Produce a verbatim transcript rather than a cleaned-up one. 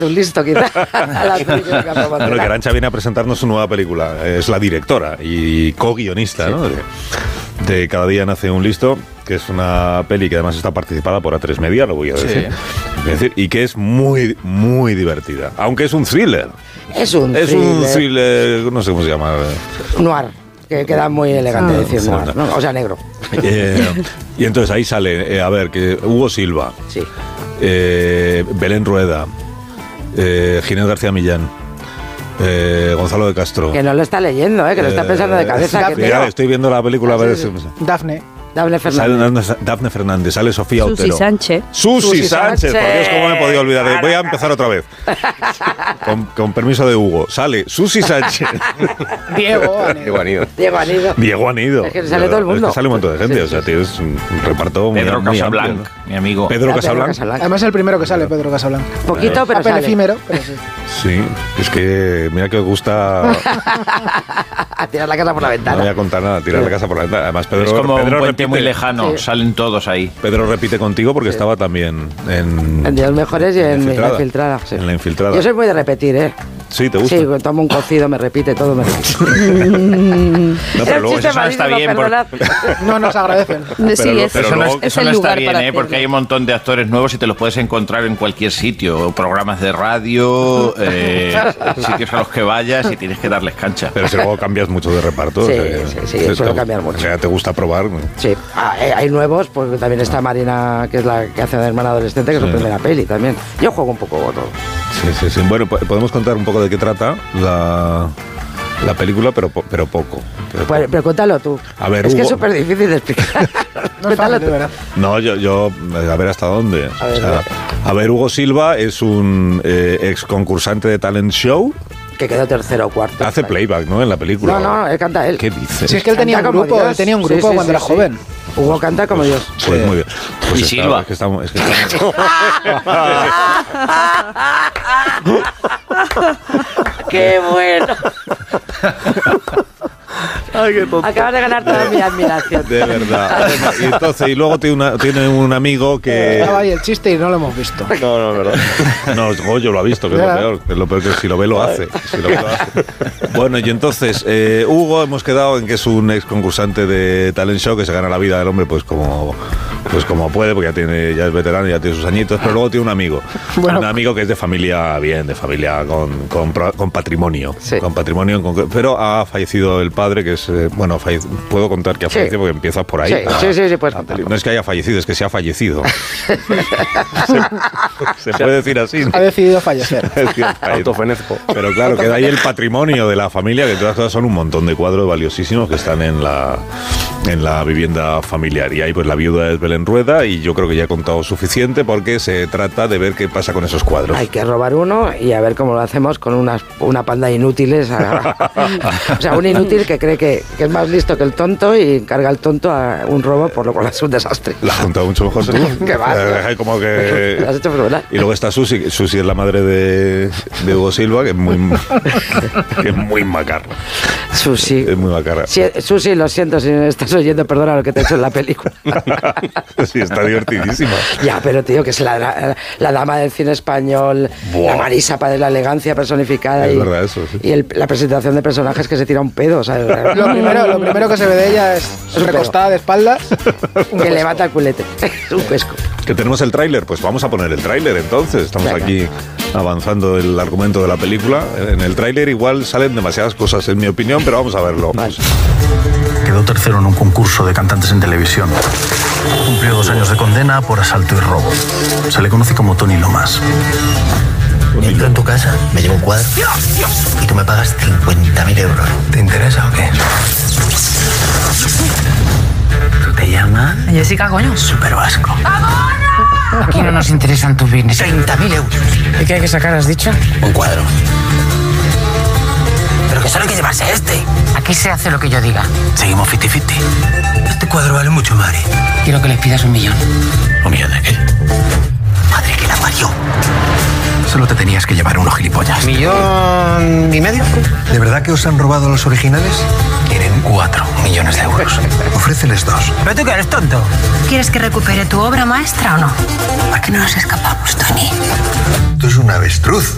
un listo, quizá. Bueno, que Arantxa viene a presentarnos su nueva película. Es la directora y co-guionista, sí, ¿no? De, de Cada día nace un listo, que es una peli que además está participada por A tres Media, lo voy a decir. Sí. Es decir, y que es muy, muy divertida. Aunque es un thriller. Es un es thriller. un thriller, no sé cómo se llama. Noir, que queda muy elegante ah, decir noir, ¿no? O sea, negro. Eh, y entonces ahí sale, eh, a ver, que Hugo Silva, sí. eh, Belén Rueda, eh, Ginés García Millán, eh, Gonzalo de Castro. Que no lo está leyendo, ¿eh? Que lo está pensando de cabeza. Eh, que mira, estoy viendo la película. Ah, a ver sí, si... Dafne. Dafne Fernández. Sale Dafne Fernández, sale Sofía Susi Otero. Sánchez. Susi, Susi Sánchez. Sánchez. Por Dios, ¿cómo me he podido olvidar? De... Voy a empezar otra vez. Con, con permiso de Hugo. Sale Susi Sánchez. Diego. Diego Anido. Diego Anido. Diego Anido. Es que sale todo el mundo. Es que sale un montón de gente. Sí, sí, o sea, tienes un reparto muy, Pedro muy Casablanc, amplio, ¿no? mi amigo. Pedro Ah, Casablanc. Casablanc. Además es el primero que sale, Pedro Casablanc. Poquito, pero Papel sale. efímero, pero sí. Sí, es que mira que os gusta. A tirar la casa por la ventana. No voy a contar nada, tirar la casa por la ventana. Además, Pedro. Es como Pedro un puente repite, muy lejano, sí. Salen todos ahí. Pedro repite contigo porque sí. estaba también en. En Días Mejores y en, en La Infiltrada. Sí. En La Infiltrada. Yo soy muy de repetir, ¿eh? Sí, ¿te gusta? Sí, tomo un cocido, me repite, todo me repite. No, pero luego eso no está bien. Por... No nos agradecen. Sí, pero, es, pero eso luego, no, es eso el no lugar está bien, para ¿eh? Porque hay un montón de actores nuevos y te los puedes encontrar en cualquier sitio. O programas de radio, eh, sitios a los que vayas y tienes que darles cancha. Pero si luego cambias mucho de reparto. Sí, o sea, sí, sí, sí suelo cambiar mucho. O sea, ¿te gusta probar? Sí, ah, eh, hay nuevos, porque también está Marina, que es la que hace de hermana adolescente, que sí. Es su primera peli también. Yo juego un poco todo. Sí, sí, sí. Bueno, podemos contar un poco de qué trata la... La película, pero, pero poco. Pero, pues, pero cuéntalo tú. A ver, es Hugo, que es súper difícil de explicar. No es fácil, de verdad. No, yo, yo, a ver hasta dónde. A ver, o sea, a ver, Hugo Silva es un eh, ex concursante de talent show. Que quedó tercero o cuarto. Hace playback, ¿no? En la película. No, no, él canta él. ¿Qué dice? Si es que él tenía un grupo, él tenía un grupo sí, sí, sí, cuando era sí. joven. Hugo canta como Dios. Pues sí. Muy bien. Pues y está, Silva. Es que estamos, es que estamos... ¡Qué bueno! Ay, qué tonto. Acabas de ganar toda mi admiración. De verdad. Y entonces, y luego tiene, una, tiene un amigo que... Estaba ahí el chiste y no lo hemos visto. No, no, verdad. No, Goyo lo ha visto, que es lo peor. Que es lo peor que si lo ve, lo hace. Si lo ve, lo hace. Bueno, y entonces, eh, Hugo, hemos quedado en que es un ex concursante de talent show que se gana la vida del hombre pues como... Pues como puede, porque ya tiene, ya es veterano, ya tiene sus añitos, pero luego tiene un amigo. Bueno. Un amigo que es de familia bien, de familia con, con, con patrimonio. Sí. Con patrimonio, con, pero ha fallecido el padre, que es, eh, bueno, falle, puedo contar que ha fallecido sí. Porque empiezas por ahí. Sí, ah, sí, sí, sí, pues. No es que haya fallecido, es que se ha fallecido. se, se puede decir así, ¿no? Ha decidido fallecer. Autofenezco. Pero claro, queda ahí el patrimonio de la familia, que todas cosas son un montón de cuadros valiosísimos que están en la, en la vivienda familiar. Y ahí pues la viuda es Belén Rueda y yo creo que ya he contado suficiente porque se trata de ver qué pasa con esos cuadros. Hay que robar uno y a ver cómo lo hacemos con unas, una panda de inútiles. A, o sea, un inútil que cree que, que es más listo que el tonto y encarga al tonto a un robo, por lo cual es un desastre. La ha contado mucho mejor. ¿Qué va? Como que... Lo has hecho fenomenal. Y luego está Susi. Susi es la madre de, de Hugo Silva, que es muy, que es muy macarra. Susi. Es muy macarra. Sí, Susi, lo siento si me estás oyendo, perdona lo que te he hecho en la película. Sí, está divertidísima. Ya, pero tío, que es la, la, la dama del cine español, Buah. La Marisa de la elegancia personificada. Es y, verdad eso, sí. Y el, la presentación de personajes que se tira un pedo, ¿sabes? Lo primero, lo primero que se ve de ella es recostada de espaldas. Que levanta el culete. Un pesco. Que tenemos el tráiler, pues vamos a poner el tráiler entonces. Estamos Venga. Aquí avanzando el argumento de la película. En el tráiler igual salen demasiadas cosas, en mi opinión, pero vamos a verlo. Vale. Quedó tercero en un concurso de cantantes en televisión. Cumplió dos años de condena por asalto y robo. Se le conoce como Tony Lomas. Entro en tu casa, me llevo un cuadro y tú me pagas cincuenta mil euros. ¿Te interesa o qué? ¿Tú te llamas? Jessica, coño. Súper vasco. Aquí no nos interesan tus business. treinta mil euros. ¿Y qué hay que sacar, has dicho? Un cuadro. Pero que solo hay que llevarse este. Aquí se hace lo que yo diga. Seguimos cincuenta cincuenta. Este cuadro vale mucho, Mari. Quiero que les pidas un millón. ¿Un millón de qué? Madre que la parió. Solo te tenías que llevar unos gilipollas. ¿Millón y medio? ¿De verdad que os han robado los originales? Quieren cuatro millones de euros. Ofréceles dos. ¿Pero tú que eres tonto? ¿Quieres que recupere tu obra maestra o no? ¿A qué no nos escapamos, Tony? Tú eres un avestruz.